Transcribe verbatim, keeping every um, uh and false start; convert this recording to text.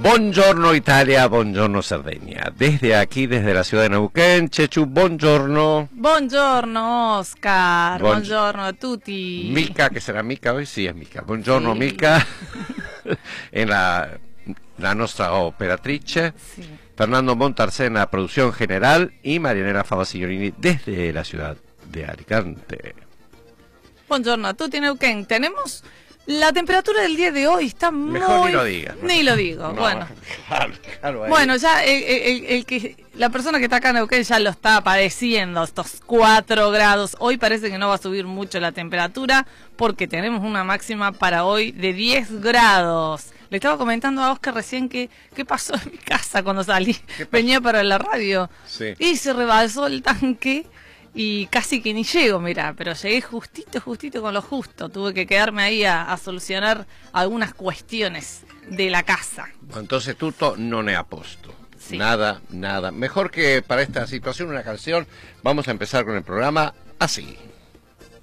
Buongiorno Italia, buongiorno Sardegna. Desde aquí, desde la ciudad de Neuquén, Chechu, buongiorno. Buongiorno Oscar, Buon- buongiorno a tutti. Mica, que será Mica hoy, sí es Mica. Buongiorno Sí. Mica, en la, la nostra operatrice. Sí. Fernando Montarsena, producción general, y Marianela Fava Signorini desde la ciudad de Alicante. Buongiorno a tutti Neuquén. Tenemos la temperatura del día de hoy, está Mejor muy... ni lo digas. ¿no? Ni lo digo, No, bueno. Claro, claro, ahí. Bueno, ya el, el- el que la persona que está acá en Neuquén ya lo está padeciendo, estos cuatro grados. Hoy parece que no va a subir mucho la temperatura porque tenemos una máxima para hoy de diez grados. Le estaba comentando a Oscar recién que qué pasó en mi casa cuando salí, venía para la radio Sí. y se rebalsó el tanque y casi que ni llego, mira, pero llegué justito, justito con lo justo. Tuve que quedarme ahí a, a solucionar algunas cuestiones de la casa. Entonces tutto non è a posto. Sí. Nada, nada. Mejor que para esta situación una canción. Vamos a empezar con el programa así.